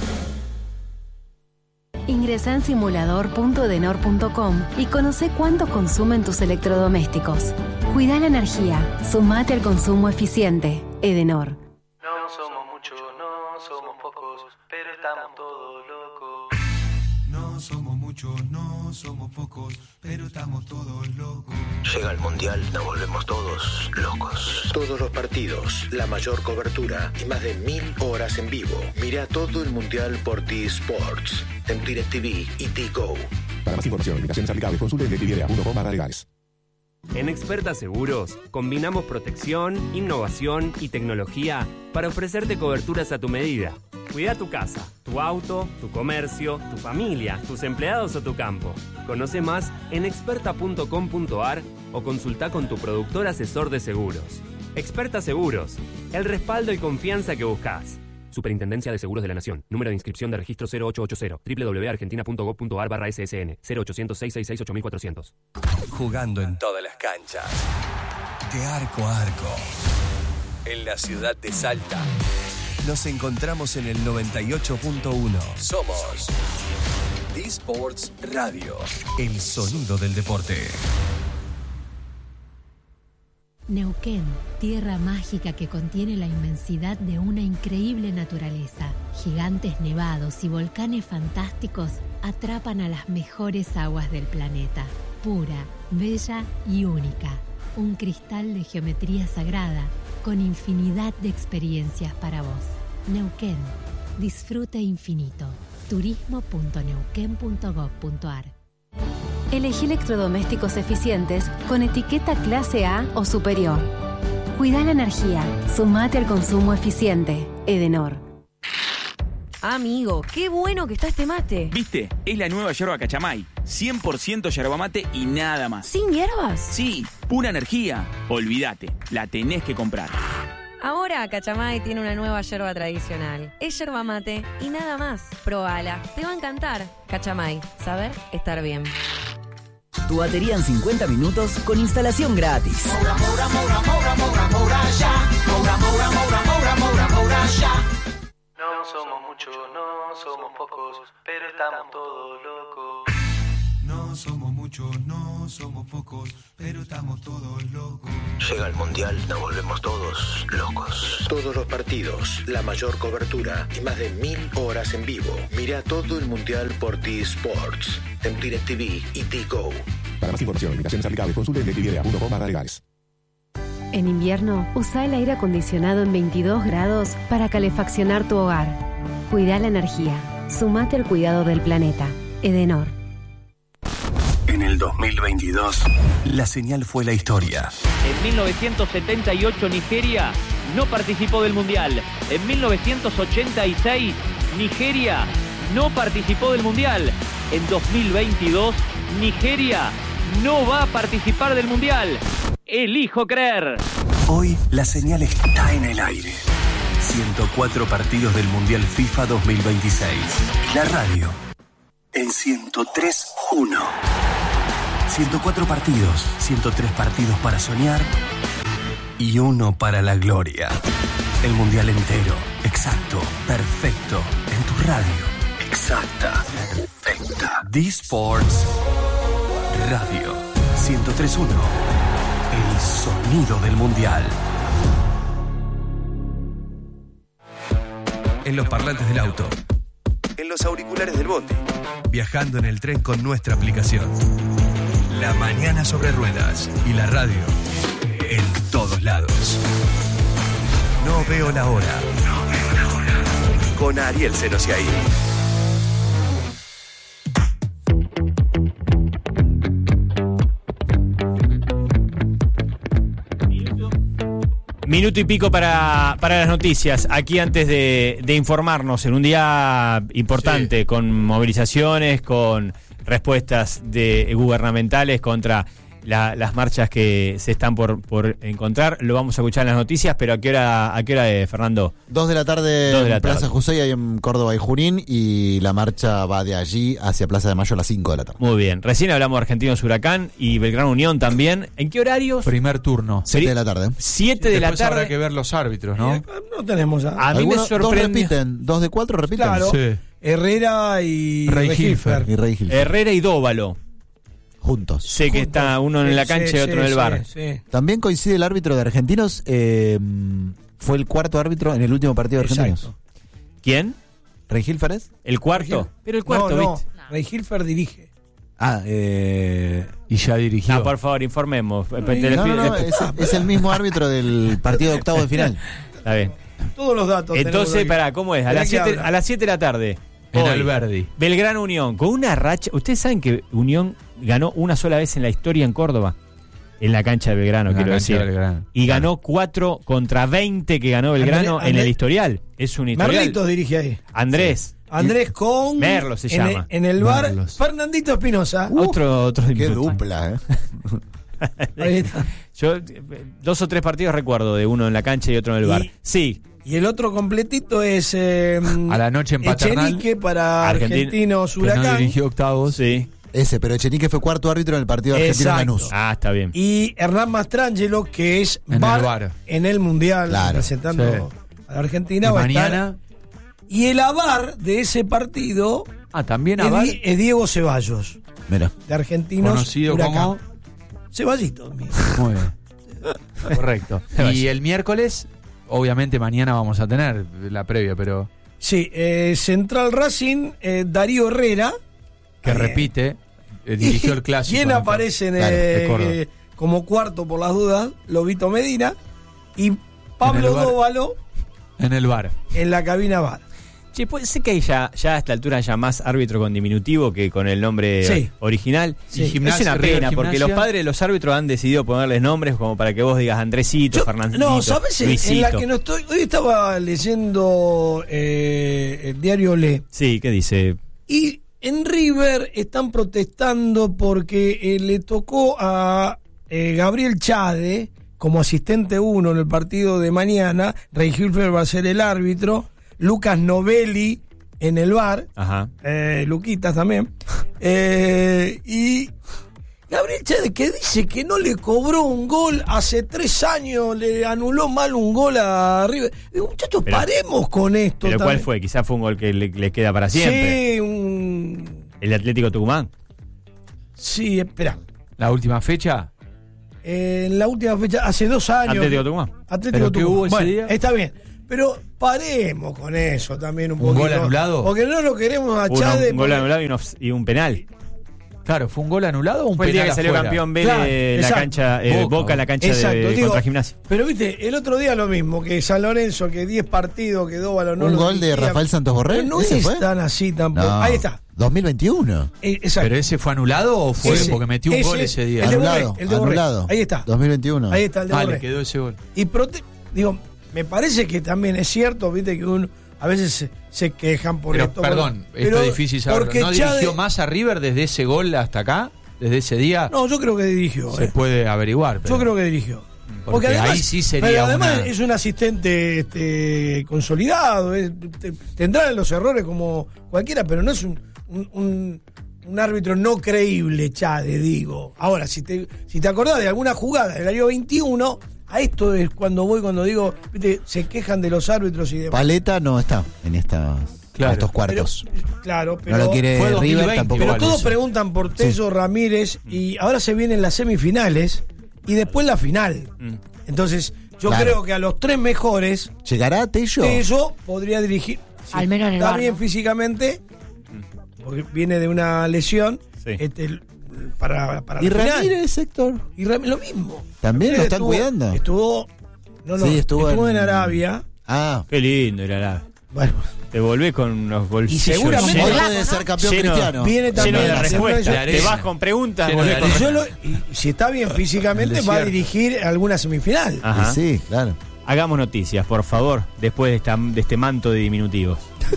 Ingresa en simulador punto edenor punto com y conoce cuánto consumen tus electrodomésticos. Cuida la energía. Sumate al consumo eficiente. Edenor. No somos muchos, no somos pocos, pero estamos todos locos. No somos muchos, no somos pocos, pero estamos todos locos. Llega el Mundial, nos volvemos todos locos. Todos los partidos, la mayor cobertura y más de mil horas en vivo. Mira todo el Mundial por T-Sports, en DirecTV y T-Go. Para más información, invitaciones aplicables, consulte en directv punto com barra legales. En Experta Seguros combinamos protección, innovación y tecnología para ofrecerte coberturas a tu medida. Cuida tu casa, tu auto, tu comercio, tu familia, tus empleados o tu campo. Conoce más en experta punto com punto ar o consulta con tu productor asesor de seguros. Experta Seguros, el respaldo y confianza que buscas. Superintendencia de Seguros de la Nación. Número de inscripción de registro cero ocho ocho cero. doble u doble u doble u punto argentina punto gov punto ar barra ese ese ene. cero ochocientos, seiscientos sesenta y seis, ocho mil cuatrocientos. Jugando en todas las canchas. De arco a arco. En la ciudad de Salta. Nos encontramos en el noventa y ocho punto uno. Somos D-Sports Radio. El sonido del deporte. Neuquén, tierra mágica que contiene la inmensidad de una increíble naturaleza. Gigantes nevados y volcanes fantásticos atrapan a las mejores aguas del planeta. Pura, bella y única. Un cristal de geometría sagrada con infinidad de experiencias para vos. Neuquén, disfrute infinito. turismo punto neuquén punto gov punto ar. Elegí electrodomésticos eficientes con etiqueta clase A o superior. Cuida la energía. Sumate al consumo eficiente. Edenor. Amigo, qué bueno que está este mate. ¿Viste? Es la nueva yerba Cachamay. cien por ciento yerba mate y nada más. ¿Sin hierbas? Sí, pura energía. Olvídate, la tenés que comprar. Ahora Cachamay tiene una nueva yerba tradicional. Es yerba mate y nada más. Probala, te va a encantar. Cachamay, saber estar bien. tu batería en cincuenta minutos con instalación gratis. Moura, Moura, Moura, Moura, Moura, Moura, ya. Moura, Moura, Moura, Moura, Moura, Moura, ya. No somos muchos, no somos pocos, pero estamos todos locos. No somos muchos, no somos pocos, pero estamos todos locos. Llega el Mundial, nos volvemos todos locos. Todos los partidos, la mayor cobertura y más de mil horas en vivo. Mira todo el Mundial por T-Sports, en DirecTV y T-Go. Para más información, limitaciones aplicables, consulte en directv punto com barra legales. En invierno, usa el aire acondicionado en veintidós grados para calefaccionar tu hogar. Cuida la energía. Sumate al cuidado del planeta. Edenor. En el dos mil veintidós, la señal fue la historia. En mil novecientos setenta y ocho, Nigeria no participó del Mundial. En mil novecientos ochenta y seis, Nigeria no participó del Mundial. En dos mil veintidós, Nigeria no va a participar del Mundial. Elijo creer. Hoy la señal está en el aire. ciento cuatro partidos del Mundial FIFA dos mil veintiséis. Y la radio en ciento tres punto uno. ciento cuatro partidos, ciento tres partidos para soñar y uno para la gloria. El Mundial entero, exacto, perfecto, en tu radio. Exacta, perfecta. D-Sports Radio ciento tres punto uno. El sonido del Mundial. En los parlantes del auto, En los auriculares del bote. viajando en el tren con nuestra aplicación. La mañana sobre ruedas y la radio en todos lados. No veo la hora. No veo la hora. Con Ariel Senosiaí. Minuto y pico para, para las noticias. Aquí antes de, de informarnos en un día importante, sí, con movilizaciones, con respuestas de gubernamentales contra la, las marchas que se están por, por encontrar. Lo vamos a escuchar en las noticias, pero ¿a qué hora, a qué hora es, Fernando? Dos de la tarde Dos de la en Plaza tarde. Jusey, ahí en Córdoba y Junín, y la marcha va de allí hacia Plaza de Mayo a las cinco de la tarde. Muy bien. Recién hablamos de Argentinos Huracán y Belgrano Unión también. ¿En qué horarios? Primer turno. siete de la tarde. siete de la Después tarde. habrá que ver los árbitros, ¿no? No tenemos a... A mí me Algunos- Dos sorprende. repiten, dos de cuatro repiten. Claro. Sí. Herrera y Rey Regilfer. Y Rey Gil. Herrera y Dóvalo. Juntos. Sé que está uno en la cancha Sí, y otro sí, en el sí, bar. sí. También coincide el árbitro de Argentinos, eh, fue el cuarto árbitro en el último partido de Argentinos. Exacto. ¿Quién? ¿Rey Gilfares? ¿El cuarto? Pero el cuarto, no, no. ¿viste? Regilfer dirige. Ah, eh... Y ya dirigió. Ah, por favor, informemos. No, no, no, es, es el mismo árbitro del partido de octavo de final. Está bien. Todos los datos. Entonces, tenemos pará, aquí. ¿cómo es? A ¿De las qué siete habla? a las siete de la tarde. En Hoy, Alberdi. Belgrano Unión, con una racha. Ustedes saben que Unión ganó una sola vez en la historia en Córdoba. En la cancha de Belgrano, En la quiero cancha decir. de Belgrano. Y ganó cuatro contra veinte que ganó Belgrano Andrés- en el Andrés- historial. Es un historial. Merlitos dirige ahí. Andrés. Andrés con... Merlo se en llama. El, en el bar, Merlos. Fernandito Espinosa. Otro, otro Qué diminuto. dupla, ¿eh? Ahí está. Yo eh, dos o tres partidos recuerdo de uno en la cancha y otro en el Y- bar. Sí. Y el otro completito es... eh, A la noche en Paternal. Echenique para Argentina- Argentinos Que no Huracán. dirigió octavos. Sí. Ese, pero Echenique fue cuarto árbitro en el partido de Argentina Exacto. Lanús. Ah, está bien. Y Hernán Mastrangelo, que es En el bar bar. en el Mundial, Claro. representando Sí. a la Argentina. Y va a estar- mañana. Y el avar de ese partido Ah, también es, Aval. Di- es Diego Ceballos, Mira. de Argentinos Conocido Huracán. como. Ceballito, mío. Muy bien. Correcto. Y el miércoles, obviamente mañana vamos a tener la previa, pero Sí, eh, Central Racing, eh, Darío Herrera. que Eh, repite, eh, dirigió el clásico. ¿Quién ¿no? aparece en Claro, de eh, Córdoba. eh, como cuarto por las dudas? Lobito Medina. Y Pablo En el bar. Dóvalo En el bar. en la cabina bar. Che, puede ser que hay ya, ya a esta altura haya más árbitro con diminutivo que con el nombre Sí. original. Sí. Es Gimnasia, una River pena, porque Gimnasia. los padres de los árbitros han decidido ponerles nombres como para que vos digas Andresito, Yo- Fernandito, no, ¿sabes? En- En Luisito. la que no estoy. Hoy estaba leyendo eh, el diario Le. Sí, ¿qué dice? Y en River están protestando porque eh, le tocó a eh, Gabriel Chade como asistente uno en el partido de mañana. Rey Hilfer va a ser el árbitro. Lucas Novelli en el bar. Ajá. Eh, Luquitas también. Eh, y Gabriel Chávez, que dice que no le cobró un gol hace tres años, le anuló mal un gol a River. Digo, muchachos, Pero- paremos con esto. ¿Pero cuál también. fue? Quizás fue un gol que le, le queda para siempre. Sí, un... ¿El Atlético Tucumán? Sí, espera. ¿La última fecha? Eh, en la última fecha, hace dos años. Atlético Tucumán. Atlético ¿Pero qué Tucumán. hubo ese Bueno, día? está bien. Pero paremos con eso también un, ¿Un poquito. gol anulado? Porque no lo queremos a Uno- Chávez. un gol porque- anulado y, un off- y un penal. Claro, ¿fue un gol anulado o un Fue el día penal que salió afuera? campeón Vélez Claro, en la exacto. cancha, eh, Boca. Boca en la cancha Exacto, de, digo, contra Gimnasia. Pero viste, el otro día lo mismo, que San Lorenzo, que diez partidos quedó balón. no ¿Un lo gol de dirigía. Rafael Santos Borré? Pero no ¿Ese es fue? tan así tampoco. No. Ahí está. dos mil veintiuno. Eh, exacto. ¿Pero ese fue anulado o fue Ese, porque metió un ese, gol ese día? el de Borré, Anulado, el de Borré. anulado. Ahí está. dos mil veintiuno. Ahí está el de Ah, Borré. le quedó ese gol. Y prote digo, me parece que también es cierto, viste, que uno a veces se, se quejan por Pero, esto. perdón, pero- esto es difícil saberlo. porque ¿No Chávez- dirigió más a River desde ese gol hasta acá? ¿Desde ese día? No, yo creo que dirigió. Se eh. puede averiguar. pero- Yo creo que dirigió. Porque ahí sí sería pero además una- es un asistente este, consolidado. es- te- tendrá los errores como cualquiera, pero no es un, un, un- un árbitro no creíble, Chávez, digo. Ahora, si te, si te acordás de alguna jugada del año veintiuno, a esto es cuando voy, cuando digo, viste, se quejan de los árbitros y demás. Paleta no está en, estas, Claro. en estos cuartos. Claro, pero, no lo quiere fue River, dos mil veinte tampoco. pero igual todos eso. preguntan por Tello Ramírez y ahora se vienen las semifinales y después la final. Mm. Entonces, yo Claro. creo que a los tres mejores, ¿Llegará Tello? Tello podría dirigir. si Al menos en el está bar, bien ¿no? físicamente, porque viene de una lesión. Sí. Este, el- para, para ¿Y la final. Ramírez, Héctor? Y Ramírez, lo mismo. ¿También lo Ramírez están estuvo- cuidando? Estuvo. No, no, Sí, estuvo estuvo, en- en... Arabia. Ah, Qué lindo era la. Bueno, Te volvés con los bolsillos seguramente- hoy llenos, puede ser campeón lleno- cristiano. viene también lleno de la respuestas. semana- Te vas con preguntas. Lleno volvés de con y, arena. yo lo- y si está bien físicamente, El va a desierto. dirigir alguna semifinal. Ajá. Y sí, claro. Hagamos noticias, por favor, después de, esta- de este manto de diminutivos.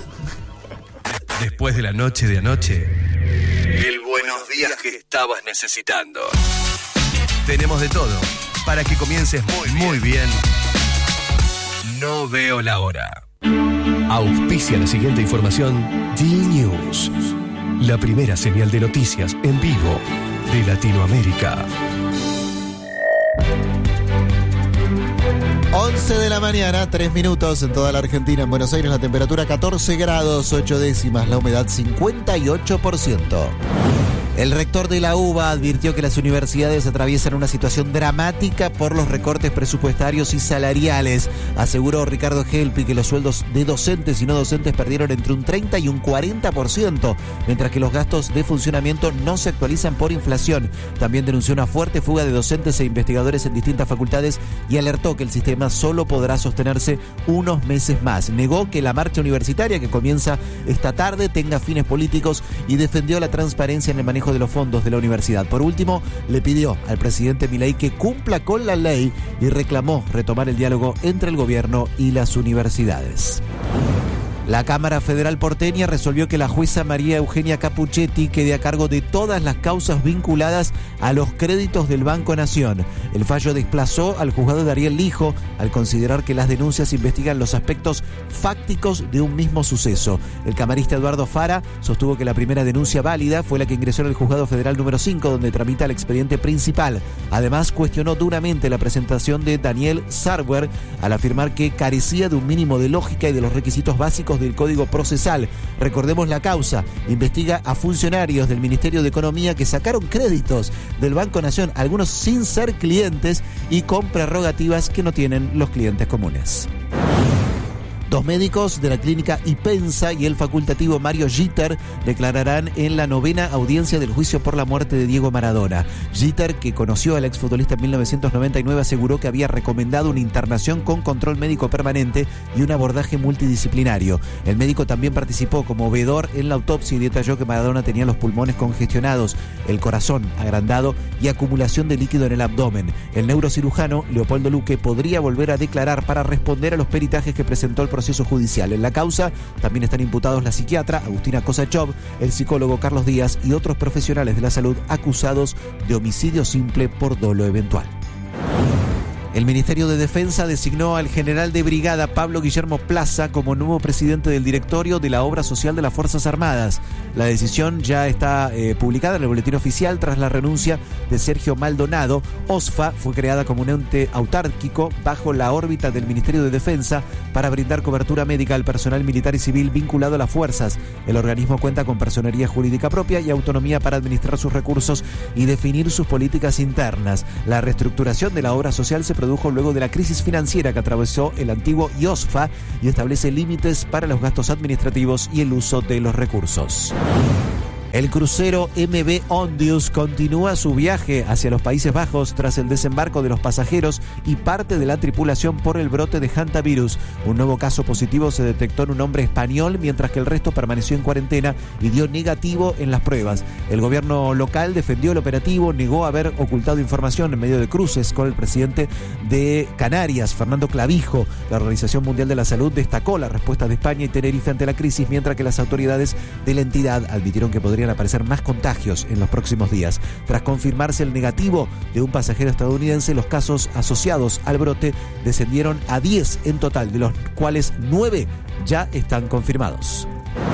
Después de la noche de anoche, el buenos días que estabas necesitando. Tenemos de todo para que comiences muy, muy bien. No veo la hora. Auspicia la siguiente información D-News, la primera señal de noticias en vivo de Latinoamérica. once de la mañana, tres minutos en toda la Argentina. En Buenos Aires la temperatura catorce grados, ocho décimas, la humedad cincuenta y ocho por ciento. El rector de la UBA advirtió que las universidades atraviesan una situación dramática por los recortes presupuestarios y salariales. Aseguró Ricardo Gelpi que los sueldos de docentes y no docentes perdieron entre un treinta y un cuarenta por ciento, mientras que los gastos de funcionamiento no se actualizan por inflación. También denunció una fuerte fuga de docentes e investigadores en distintas facultades y alertó que el sistema solo podrá sostenerse unos meses más. Negó que la marcha universitaria que comienza esta tarde tenga fines políticos y defendió la transparencia en el manejo de los fondos de la universidad. Por último, le pidió al presidente Milei que cumpla con la ley y reclamó retomar el diálogo entre el gobierno y las universidades. La Cámara Federal porteña resolvió que la jueza María Eugenia Capuchetti quede a cargo de todas las causas vinculadas a los créditos del Banco Nación. El fallo desplazó al juzgado de Ariel Lijo al considerar que las denuncias investigan los aspectos fácticos de un mismo suceso. El camarista Eduardo Fara sostuvo que la primera denuncia válida fue la que ingresó en el juzgado federal número cinco, donde tramita el expediente principal. Además, cuestionó duramente la presentación de Daniel Sarwer al afirmar que carecía de un mínimo de lógica y de los requisitos básicos del Código Procesal. Recordemos la causa. Investiga a funcionarios del Ministerio de Economía que sacaron créditos del Banco Nación, algunos sin ser clientes y con prerrogativas que no tienen los clientes comunes. Dos médicos de la clínica Ipensa y el facultativo Mario Gitter declararán en la novena audiencia del juicio por la muerte de Diego Maradona. Gitter, que conoció al exfutbolista en mil novecientos noventa y nueve, aseguró que había recomendado una internación con control médico permanente y un abordaje multidisciplinario. El médico también participó como veedor en la autopsia y detalló que Maradona tenía los pulmones congestionados, el corazón agrandado y acumulación de líquido en el abdomen. El neurocirujano Leopoldo Luque podría volver a declarar para responder a los peritajes que presentó el proceso judicial. En la causa también están imputados la psiquiatra Agustina Kosachov, el psicólogo Carlos Díaz y otros profesionales de la salud acusados de homicidio simple por dolo eventual. El Ministerio de Defensa designó al general de brigada Pablo Guillermo Plaza como nuevo presidente del directorio de la Obra Social de las Fuerzas Armadas. La decisión ya está eh, publicada en el boletín oficial tras la renuncia de Sergio Maldonado. OSFA fue creada como un ente autárquico bajo la órbita del Ministerio de Defensa para brindar cobertura médica al personal militar y civil vinculado a las fuerzas. El organismo cuenta con personería jurídica propia y autonomía para administrar sus recursos y definir sus políticas internas. La reestructuración de la obra social se produjo luego de la crisis financiera que atravesó el antiguo IOSFA y establece límites para los gastos administrativos y el uso de los recursos. El crucero M V Ondius continúa su viaje hacia los Países Bajos tras el desembarco de los pasajeros y parte de la tripulación por el brote de hantavirus. Un nuevo caso positivo se detectó en un hombre español, mientras que el resto permaneció en cuarentena y dio negativo en las pruebas. El gobierno local defendió el operativo, negó haber ocultado información en medio de cruces con el presidente de Canarias, Fernando Clavijo. La Organización Mundial de la Salud destacó la respuesta de España y Tenerife ante la crisis, mientras que las autoridades de la entidad admitieron que podrían aparecer más contagios en los próximos días. Tras confirmarse el negativo de un pasajero estadounidense, los casos asociados al brote descendieron a diez en total, de los cuales nueve ya están confirmados.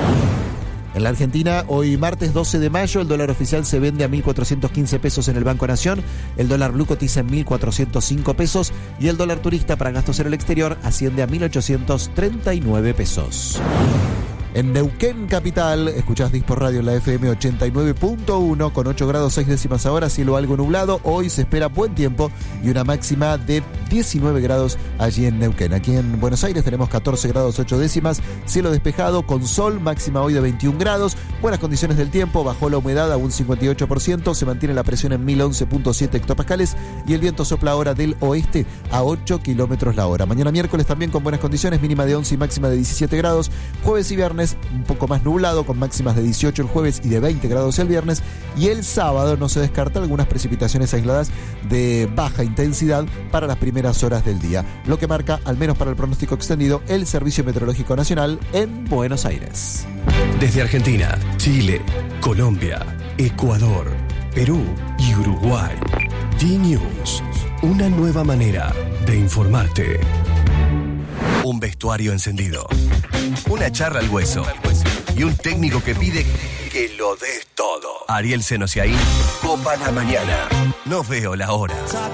En la Argentina, hoy martes doce de mayo, el dólar oficial se vende a mil cuatrocientos quince pesos en el Banco Nación, el dólar blue cotiza en mil cuatrocientos cinco pesos y el dólar turista para gastos en el exterior asciende a mil ochocientos treinta y nueve pesos. En Neuquén capital, escuchás Dispor Radio en la F M ochenta y nueve punto uno con ocho grados seis décimas ahora, cielo algo nublado. Hoy se espera buen tiempo y una máxima de diecinueve grados allí en Neuquén. Aquí en Buenos Aires tenemos catorce grados ocho décimas, cielo despejado con sol, máxima hoy de veintiún grados. Buenas condiciones del tiempo, bajó la humedad a un cincuenta y ocho por ciento, se mantiene la presión en mil once punto siete hectopascales y el viento sopla ahora del oeste a ocho kilómetros la hora. Mañana miércoles también con buenas condiciones, mínima de once y máxima de diecisiete grados. Jueves y viernes un poco más nublado, con máximas de dieciocho el jueves y de veinte grados el viernes, y el sábado no se descarta algunas precipitaciones aisladas de baja intensidad para las primeras horas del día, lo que marca, al menos para el pronóstico extendido, el Servicio Meteorológico Nacional en Buenos Aires. Desde Argentina, Chile, Colombia, Ecuador, Perú y Uruguay, D-News, una nueva manera de informarte. Un vestuario encendido, una charla al hueso y un técnico que pide que lo des todo. Ariel Senosiaín, Copa la Mañana. No veo la hora.